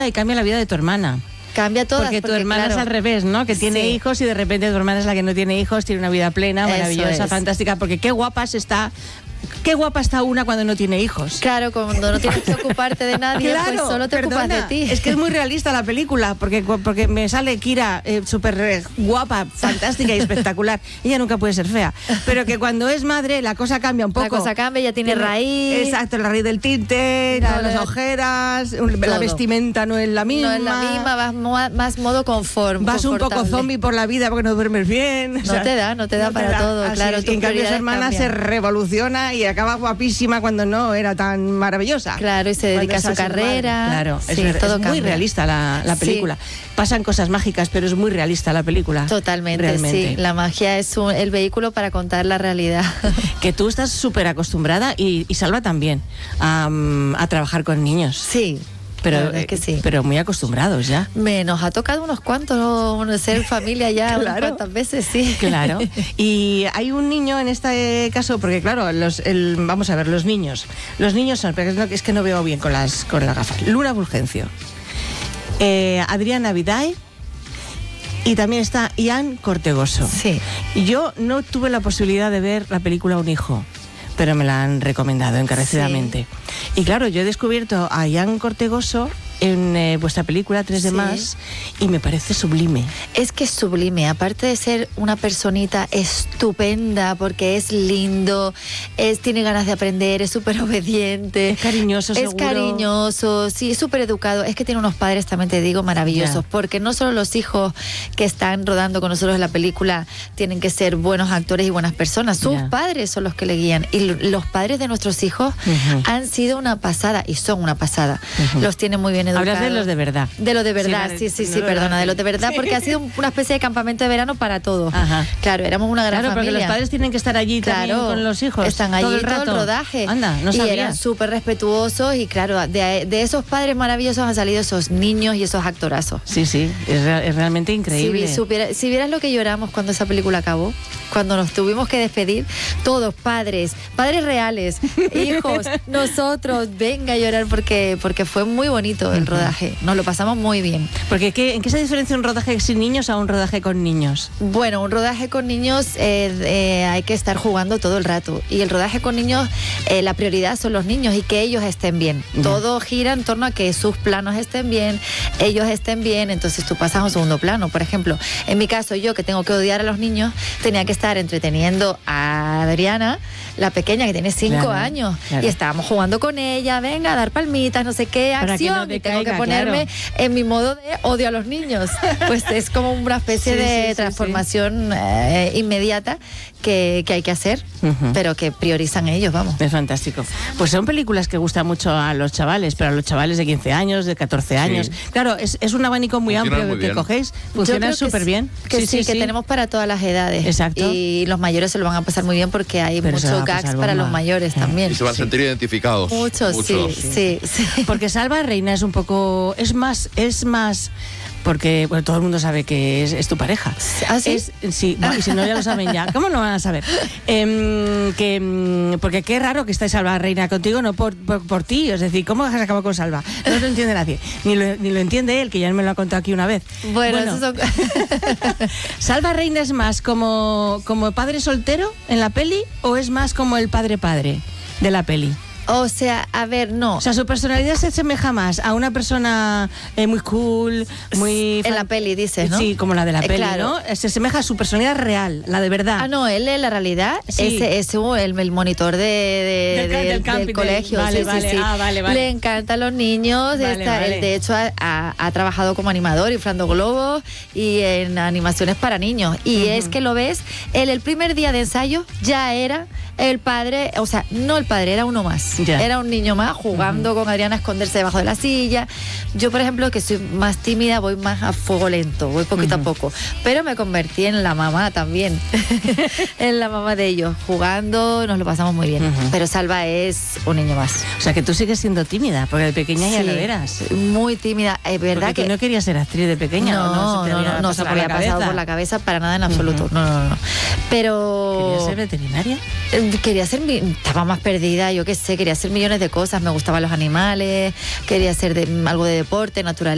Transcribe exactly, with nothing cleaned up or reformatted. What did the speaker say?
y cambia la vida de tu hermana. Cambia todas. Porque tu porque, hermana claro, es al revés, ¿no? Que tiene sí. hijos y de repente tu hermana es la que no tiene hijos, tiene una vida plena, maravillosa, es. fantástica, porque qué guapa se está... Qué guapa está una cuando no tiene hijos. Claro, cuando no tienes que ocuparte de nadie, Claro, pues solo te perdona, ocupas de ti. Es que es muy realista la película, porque, porque me sale Kira eh, súper guapa, fantástica y espectacular. Ella nunca puede ser fea. Pero que cuando es madre la cosa cambia un poco. La cosa cambia, ya tiene, tiene raíz. Exacto, la raíz del tinte, Claro, las ojeras, la todo. vestimenta no es la misma. No es la misma, vas mo- más modo confort. Vas un poco confortable. zombie por la vida porque no duermes bien. No te da, no te da para todo, Así claro, es. tus Y en cambio su prioridades hermana cambian. se revoluciona y acaba guapísima cuando no era tan maravillosa. Claro, y se dedica a Cuando su es madre. carrera. Claro, es, Sí, ver- todo es muy cambia. realista la, la película. Sí. Pasan cosas mágicas, pero es muy realista la película. Totalmente, Realmente. sí. La magia es un- el vehículo para contar la realidad. Que tú estás súper acostumbrada y, y Salva también a, mm, a trabajar con niños. Sí, Pero, la verdad es que eh, sí. pero muy acostumbrados ya. Me nos ha tocado unos cuantos, ¿no? Ser familia ya unas Claro. cuantas veces, sí. Claro. Y hay un niño en este caso, porque claro, los, el, vamos a ver, los niños. Los niños son, pero es no- es que no veo bien con las, con las gafas. Luna Fulgencio, eh, Adriana Vidae y también está Ian Cortegoso. Sí. Yo no tuve la posibilidad de ver la película Un hijo, pero me la han recomendado encarecidamente. Y claro, yo he descubierto a Ian Cortegoso en eh, vuestra película tres de Sí. más y me parece sublime. Es que es sublime, aparte de ser una personita estupenda, porque es lindo, es, tiene ganas de aprender, es súper obediente. Es cariñoso, Es seguro. cariñoso, sí, es súper educado. Es que tiene unos padres, también te digo, maravillosos, Ya. porque no solo los hijos que están rodando con nosotros en la película tienen que ser buenos actores y buenas personas, sus Ya. padres son los que le guían. Y l- los padres de nuestros hijos Ujú. han sido una pasada, y son una pasada. Ujú. Los tienen muy bien educados. Hablas de los de verdad. De lo de verdad, vale, sí, sí, no sí, lo perdona, de- de lo de verdad, Sí. porque ha sido un- una especie de campamento de verano para todos. Ajá. Claro, éramos una gran Claro, porque familia. los padres tienen que estar allí también Claro, con los hijos. están allí todo el todo rato. el rodaje. Anda, no y sabía. eran súper respetuosos y claro, de, de esos padres maravillosos han salido esos niños y esos actorazos. Sí, sí, es, re- es realmente Si, increíble. vi- supiera- si vieras lo que lloramos cuando esa película acabó, cuando nos tuvimos que despedir, todos, padres, padres reales, hijos, nosotros, venga a llorar porque, porque fue muy bonito el rodaje, nos lo pasamos muy bien. Porque ¿qué, ¿en qué se diferencia un rodaje sin niños a un rodaje con niños? Bueno, un rodaje con niños eh, eh, hay que estar jugando todo el rato. Y el rodaje con niños, eh, la prioridad son los niños y que ellos estén bien. Ya. Todo gira en torno a que sus planos estén bien, ellos estén bien, entonces tú pasas a un segundo plano. Por ejemplo, en mi caso, yo que tengo que odiar a los niños, tenía que estar entreteniendo a Adriana, la pequeña que tiene cinco Claro, años, claro. y estábamos jugando con ella, venga, a dar palmitas, no sé qué, Para que acción, no te y tengo caiga, que ponerme claro. en mi modo de odio a los niños. Pues es como una especie Sí, de sí, sí, transformación eh, inmediata que, que hay que hacer, Ujú. pero que priorizan ellos, vamos. Es fantástico. Pues son películas que gustan mucho a los chavales, pero a los chavales de quince años, de catorce años. Claro, es, es un abanico muy Funcionan amplio muy que bien. cogéis. Yo Funciona creo que súper sí, bien. Que sí, que tenemos para todas las edades. Exacto. Y los mayores se lo van a pasar muy bien porque hay Pero se va muchos a pasar gags para bomba. los mayores Eh. también. Y se van a sentir identificados. Muchos, Muchos. sí, sí, sí. Porque Salva Reina es un poco, es más, es más, porque bueno, todo el mundo sabe que es, es tu pareja. ¿Ah, sí? Es, sí, bueno, y si no ya lo saben ya. ¿Cómo no van a saber? Em, que, em, porque qué raro que esté Salva Reina contigo, no por, por, por ti. Es decir, ¿cómo has acabado con Salva? No lo entiende nadie. Ni lo, ni lo entiende él, que ya me lo ha contado aquí una vez. Bueno, eso son... ¿Salva Reina es más como, como padre soltero en la peli o es más como el padre padre de la peli? O sea, a ver, no. O sea, su personalidad se asemeja más a una persona eh, muy cool, muy... En fan- la peli, dices, ¿no? Sí, como la de la Eh, peli, claro. ¿no? Se asemeja a su personalidad real, la de verdad. Ah, no, él en la realidad Sí. es, es un- el, el monitor de, de- Del ca- del- del camping, del colegio. del- vale, sí, sí, vale. sí. Ah, vale, vale. Le encantan los niños. Vale, está- vale. Él, de hecho, ha, ha- ha trabajado como animador, inflando globos y en animaciones para niños. Y es que lo ves, él el primer día de ensayo ya era el padre, o sea, no el padre, era uno más. Ya. Era un niño más jugando con Adriana a esconderse debajo de la silla. Yo, por ejemplo, que soy más tímida, voy más a fuego lento, voy poquito Ujú. a poco. Pero me convertí en la mamá también. En la mamá de ellos, jugando, nos lo pasamos muy bien. Ujú. Pero Salva es un niño más. O sea, que tú sigues siendo tímida, porque de pequeña ya Sí, lo eras. Muy tímida. Es verdad Porque que tú no querías ser actriz de pequeña, ¿o no, no? no, se te no, había no, no se pasado me por había la pasado cabeza? por la cabeza para nada en absoluto. Ujú. No, no, no. Pero ¿Querías ser veterinaria? Eh, Quería ser, mi- estaba más perdida, yo qué sé, quería hacer millones de cosas, me gustaban los animales, quería hacer de- algo de deporte, naturaleza.